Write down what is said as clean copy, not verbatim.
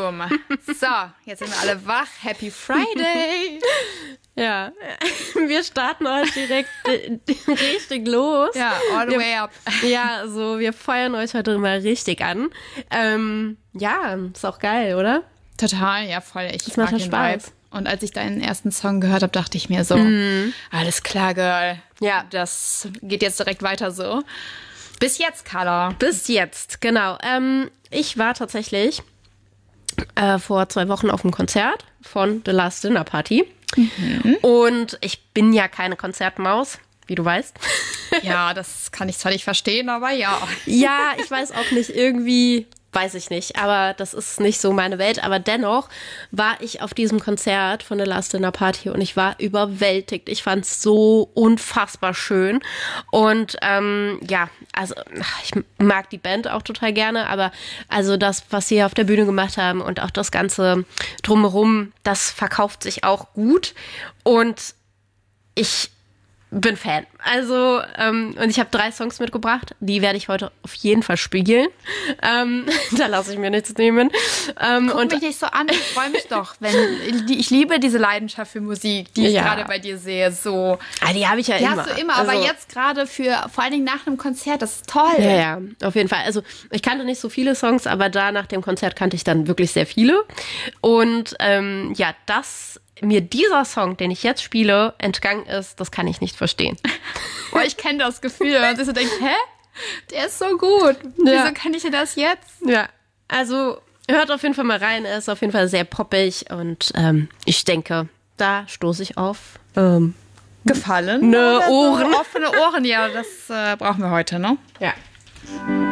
Boom. So, jetzt sind wir alle wach. Happy Friday. Ja, wir starten heute direkt richtig los. Ja, all the way up. Ja, so, wir feuern euch heute mal richtig an. Ja, ist auch geil, oder? Total, ja, voll. Ich mag macht den Spaß. Vibe. Und als ich deinen ersten Song gehört habe, dachte ich mir so, alles klar, Girl. Ja. Das geht jetzt direkt weiter so. Bis jetzt, Carla. Bis jetzt, genau. Ich war tatsächlich vor 2 Wochen auf einem Konzert von The Last Dinner Party. Und ich bin ja keine Konzertmaus, wie du weißt. Ja, das kann ich zwar nicht verstehen, aber ja. Ja, ich weiß auch nicht, irgendwie, weiß ich nicht, aber das ist nicht so meine Welt. Aber dennoch war ich auf diesem Konzert von The Last Dinner Party und ich war überwältigt. Ich fand es so unfassbar schön. Und ja, also ich mag die Band auch total gerne, aber also das, was sie auf der Bühne gemacht haben und auch das Ganze drumherum, das verkauft sich auch gut. Und ich bin Fan. Also, und ich habe 3 Songs mitgebracht. Die werde ich heute auf jeden Fall spielen. Da lasse ich mir nichts nehmen. Guck mich nicht so an, ich freue mich doch. Ich liebe diese Leidenschaft für Musik, die ich gerade bei dir sehe. So. Die habe ich ja Die immer. hast du immer, also, aber jetzt gerade vor allen Dingen nach einem Konzert, das ist toll. Ja, auf jeden Fall. Also ich kannte nicht so viele Songs, aber da nach dem Konzert kannte ich dann wirklich sehr viele. Und ja, dass mir dieser Song, den ich jetzt spiele, entgangen ist, das kann ich nicht verstehen. Boah, ich kenne das Gefühl. Und du denkst, hä? Der ist so gut. Ja. Wieso kann ich dir das jetzt? Ja, also hört auf jeden Fall mal rein. Er ist auf jeden Fall sehr poppig und ich denke, da stoße ich auf Gefallen? Ohren. So offene Ohren, ja, das brauchen wir heute, ne? Ja.